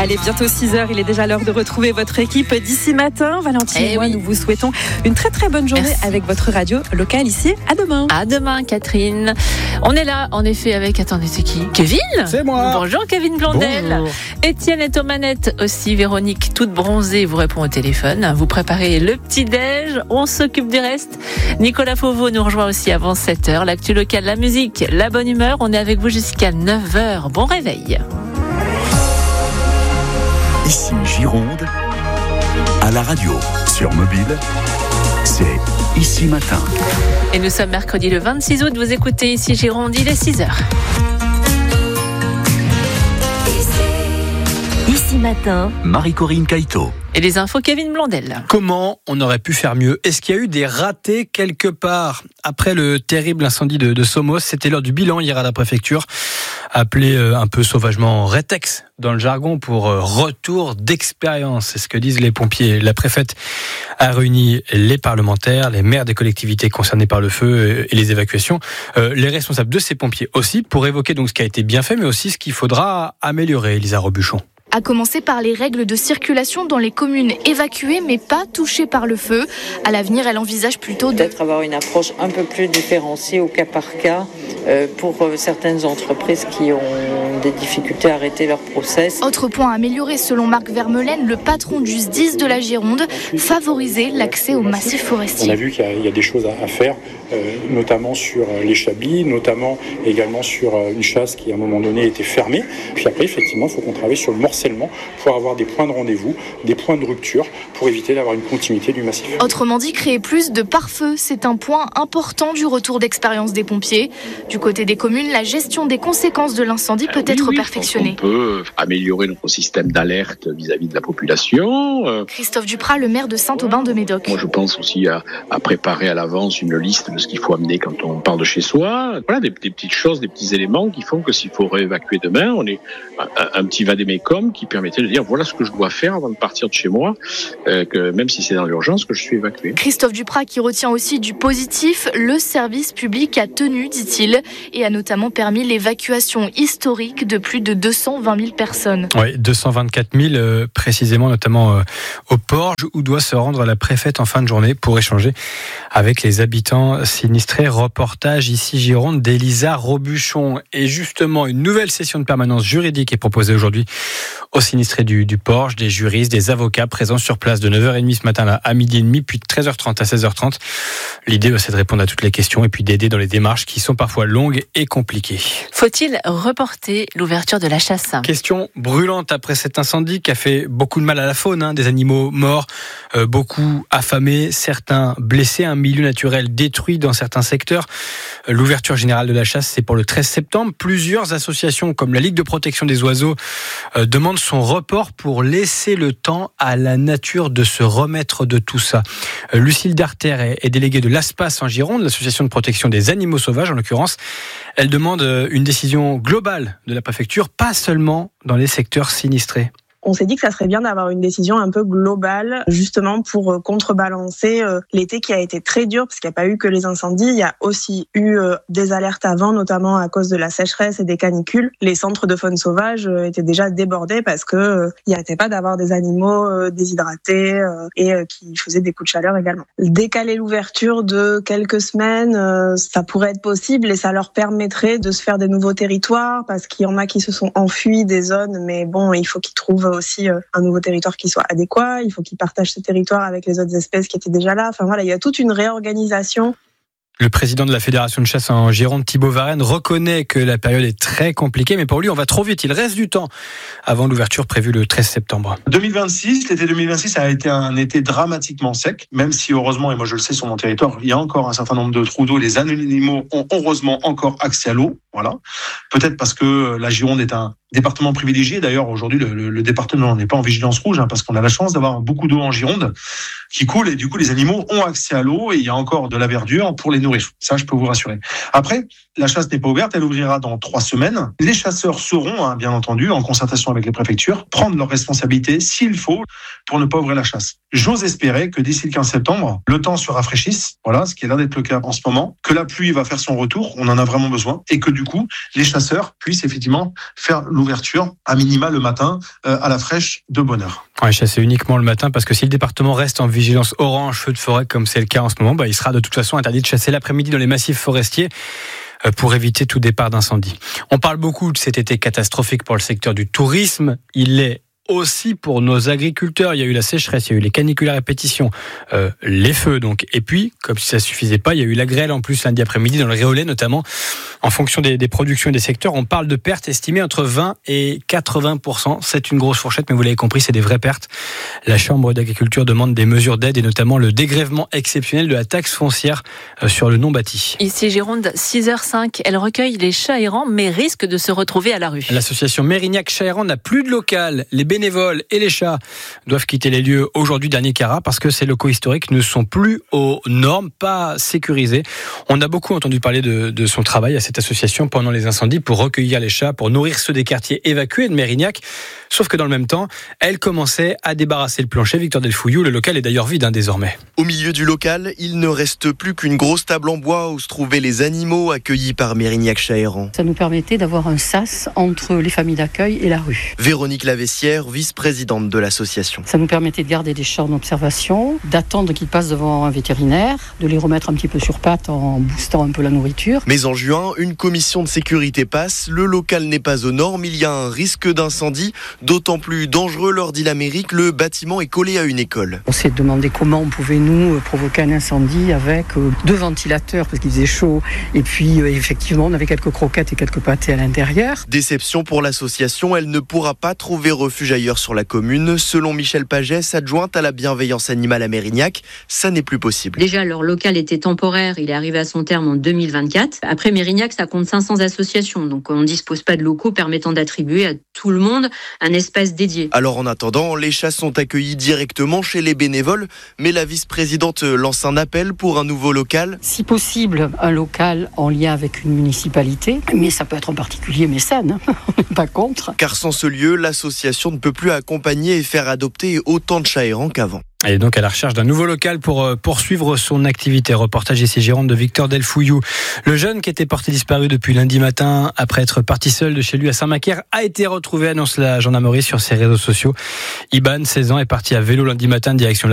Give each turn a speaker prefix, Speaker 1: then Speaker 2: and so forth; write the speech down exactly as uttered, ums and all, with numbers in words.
Speaker 1: Allez, bientôt six heures, il est déjà l'heure de retrouver votre équipe d'ici matin. Valentine et eh moi, oui. nous vous souhaitons une très très bonne journée Merci. avec votre radio locale ici. À demain.
Speaker 2: À demain, Catherine. On est là, en effet, avec, attendez, c'est qui ? Kevin ?
Speaker 3: C'est moi.
Speaker 2: Bonjour, Kevin Blondel.
Speaker 3: Bonjour.
Speaker 2: Étienne est aux manettes aussi. Véronique, toute bronzée, vous répond au téléphone. Vous préparez le petit-déj. On s'occupe du reste. Nicolas Fauveau nous rejoint aussi avant sept heures. L'actu locale, la musique, la bonne humeur. On est avec vous jusqu'à neuf heures. Bon réveil.
Speaker 4: Ici Gironde, à la radio, sur mobile, c'est Ici Matin.
Speaker 2: Et nous sommes mercredi le vingt-six août. Vous écoutez Ici Gironde, il est six heures.
Speaker 4: Ici Matin, Marie-Corinne Caïto.
Speaker 2: Et les infos, Kevin Blondel.
Speaker 3: Comment on aurait pu faire mieux ? Est-ce qu'il y a eu des ratés quelque part ? Après le terrible incendie de, de Somos, c'était l'heure du bilan hier à la préfecture, appelé euh, un peu sauvagement rétex dans le jargon pour euh, retour d'expérience. C'est ce que disent les pompiers. La préfète a réuni les parlementaires, les maires des collectivités concernées par le feu et les évacuations, euh, les responsables de ces pompiers aussi, pour évoquer donc ce qui a été bien fait, mais aussi ce qu'il faudra améliorer. Elisa Robuchon.
Speaker 5: À commencer par les règles de circulation dans les communes évacuées mais pas touchées par le feu. À l'avenir, elle envisage plutôt de...
Speaker 6: peut-être avoir une approche un peu plus différenciée au cas par cas euh, pour euh, certaines entreprises qui ont des difficultés à arrêter leur process.
Speaker 5: Autre point à améliorer selon Marc Vermeulen, le patron du S D I S de la Gironde, favoriser l'accès aux massifs forestiers.
Speaker 7: On a vu qu'il y a, il y a des choses à, à faire, euh, notamment sur les chablis, notamment également sur une chasse qui à un moment donné était fermée. Puis après, effectivement, il faut qu'on travaille sur le morcellement pour avoir des points de rendez-vous, des points de rupture pour éviter d'avoir une continuité du massif.
Speaker 5: Autrement dit, créer plus de pare-feu, c'est un point important du retour d'expérience des pompiers. Du côté des communes, la gestion des conséquences de l'incendie peut être
Speaker 8: oui, oui,
Speaker 5: perfectionnée.
Speaker 8: On peut améliorer notre système d'alerte vis-à-vis de la population.
Speaker 5: Christophe Duprat, le maire de Saint-Aubin-de-Médoc.
Speaker 8: Moi, je pense aussi à, à préparer à l'avance une liste de ce qu'il faut amener quand on part de chez soi. Voilà, des, des petites choses, des petits éléments qui font que s'il faut réévacuer demain, on est un, un petit vadémécum qui permettait de dire voilà ce que je dois faire avant de partir de chez moi, euh, que même si c'est dans l'urgence, que je suis évacué.
Speaker 5: Christophe Duprat qui retient aussi du positif, le service public a tenu, dit-il, et a notamment permis l'évacuation historique de plus de deux cent vingt mille personnes.
Speaker 3: Oui, deux cent vingt-quatre mille euh, précisément, notamment euh, au Porge, où doit se rendre la préfète en fin de journée pour échanger avec les habitants sinistrés. Reportage ici Gironde d'Elisa Robuchon. Et justement, une nouvelle session de permanence juridique est proposée aujourd'hui aux sinistrés du, du Porge, des juristes, des avocats présents sur place de neuf heures trente ce matin là, à midi et demi, puis de treize heures trente à seize heures trente. L'idée, c'est de répondre à toutes les questions et puis d'aider dans les démarches qui sont parfois longues et compliquées.
Speaker 2: Faut-il reporter l'ouverture de la chasse ?
Speaker 3: Question brûlante après cet incendie qui a fait beaucoup de mal à la faune, hein, des animaux morts, euh, beaucoup affamés, certains blessés, un milieu naturel détruit dans certains secteurs. L'ouverture générale de la chasse, c'est pour le treize septembre. Plusieurs associations comme la Ligue de protection des oiseaux euh, demandent son report pour laisser le temps à la nature de se remettre de tout ça. Euh, Lucille Darter est, est déléguée de l'ASPAS en Gironde, l'association de protection des animaux sauvages en l'occurrence. Elle demande une décision globale de la préfecture, pas seulement dans les secteurs sinistrés.
Speaker 9: On s'est dit que ça serait bien d'avoir une décision un peu globale, justement pour contrebalancer l'été qui a été très dur, parce qu'il n'y a pas eu que les incendies, il y a aussi eu des alertes avant, notamment à cause de la sécheresse et des canicules. Les centres de faune sauvage étaient déjà débordés parce que il n'y arrêtait pas d'avoir des animaux déshydratés et qui faisaient des coups de chaleur également. Décaler l'ouverture de quelques semaines, ça pourrait être possible et ça leur permettrait de se faire des nouveaux territoires, parce qu'il y en a qui se sont enfuis des zones, mais bon, il faut qu'ils trouvent aussi un nouveau territoire qui soit adéquat, il faut qu'ils partagent ce territoire avec les autres espèces qui étaient déjà là. Enfin voilà, il y a toute une réorganisation.
Speaker 3: Le président de la Fédération de chasse en Gironde, Thibaut Varenne, reconnaît que la période est très compliquée, mais pour lui, on va trop vite. Il reste du temps avant l'ouverture prévue le treize septembre.
Speaker 10: deux mille vingt-six, l'été deux mille vingt-six a été un été dramatiquement sec, même si heureusement, et moi je le sais sur mon territoire, il y a encore un certain nombre de trous d'eau. Les animaux ont heureusement encore accès à l'eau. Voilà. Peut-être parce que la Gironde est un département privilégié. D'ailleurs, aujourd'hui, le, le, le département n'est pas en vigilance rouge, hein, parce qu'on a la chance d'avoir beaucoup d'eau en Gironde qui coule, et du coup, les animaux ont accès à l'eau et il y a encore de la verdure pour les nourrir. Ça, je peux vous rassurer. Après, la chasse n'est pas ouverte, elle ouvrira dans trois semaines. Les chasseurs sauront, hein, bien entendu, en concertation avec les préfectures, prendre leurs responsabilités s'il faut pour ne pas ouvrir la chasse. J'ose espérer que d'ici le quinze septembre, le temps se rafraîchisse, voilà, ce qui est l'air d'être le cas en ce moment, que la pluie va faire son retour, on en a vraiment besoin, et que du coup, les chasseurs puissent effectivement faire l'ouverture, à minima le matin, euh, à la fraîche de bonne heure.
Speaker 3: Ouais, chasser uniquement le matin, parce que si le département reste en vigilance orange feu de forêt, comme c'est le cas en ce moment, bah, il sera de toute façon interdit de chasser l'après-midi dans les massifs forestiers pour éviter tout départ d'incendie. On parle beaucoup de cet été catastrophique pour le secteur du tourisme. Il l'est aussi pour nos agriculteurs. Il y a eu la sécheresse, il y a eu les canicules à répétition, euh, les feux donc. Et puis, comme si ça suffisait pas, il y a eu la grêle en plus lundi après-midi dans le Réolais notamment. En fonction des, des productions et des secteurs, on parle de pertes estimées entre vingt et quatre-vingts pour cent. C'est une grosse fourchette, mais vous l'avez compris, c'est des vraies pertes. La Chambre d'agriculture demande des mesures d'aide et notamment le dégrèvement exceptionnel de la taxe foncière sur le non bâti.
Speaker 2: Ici Gironde, six heures cinq, elle recueille les chats errants mais risque de se retrouver à la rue.
Speaker 3: L'association Mérignac Chats Errants n'a plus de local. Les bénévoles et les chats doivent quitter les lieux aujourd'hui dernier carat parce que ces locaux historiques ne sont plus aux normes, pas sécurisés. On a beaucoup entendu parler de, de son travail à cette association pendant les incendies pour recueillir les chats, pour nourrir ceux des quartiers évacués de Mérignac. Sauf que dans le même temps, elle commençait à débarrasser le plancher. Victor Delfouillou, le local est d'ailleurs vide hein, désormais.
Speaker 11: Au milieu du local, il ne reste plus qu'une grosse table en bois où se trouvaient les animaux accueillis par Mérignac Chats Errants.
Speaker 12: Ça nous permettait d'avoir un sas entre les familles d'accueil et la rue.
Speaker 11: Véronique Lavessière, vice-présidente de l'association.
Speaker 12: Ça nous permettait de garder des chats en observation, d'attendre qu'ils passent devant un vétérinaire, de les remettre un petit peu sur pattes en boostant un peu la nourriture.
Speaker 11: Mais en juin, une commission de sécurité passe, le local n'est pas aux normes, il y a un risque d'incendie, d'autant plus dangereux, leur dit l'Amérique, le bâtiment est collé à une école.
Speaker 12: On s'est demandé comment on pouvait nous provoquer un incendie avec deux ventilateurs parce qu'il faisait chaud et puis effectivement on avait quelques croquettes et quelques pâtés à l'intérieur.
Speaker 11: Déception pour l'association, elle ne pourra pas trouver refuge ailleurs sur la commune. Selon Michel Pagès, adjointe à la bienveillance animale à Mérignac, ça n'est plus possible.
Speaker 13: Déjà, leur local était temporaire, il est arrivé à son terme en deux mille vingt-quatre. Après, Mérignac, ça compte cinq cents associations, donc on ne dispose pas de locaux permettant d'attribuer à tout le monde un espace dédié.
Speaker 11: Alors en attendant, les chats sont accueillis directement chez les bénévoles, mais la vice-présidente lance un appel pour un nouveau local.
Speaker 12: Si possible, un local en lien avec une municipalité, mais ça peut être en particulier mécène, hein. On n'est pas contre.
Speaker 11: Car sans ce lieu, l'association ne peut plus accompagner et faire adopter autant de chats errants qu'avant.
Speaker 3: Elle est donc à la recherche d'un nouveau local pour poursuivre son activité. Reportage ici Gironde de Victor Delfouillou. Le jeune qui était porté disparu depuis lundi matin après être parti seul de chez lui à Saint-Macaire a été retrouvé, annonce la gendarmerie sur ses réseaux sociaux. Iban, seize ans, est parti à vélo lundi matin direction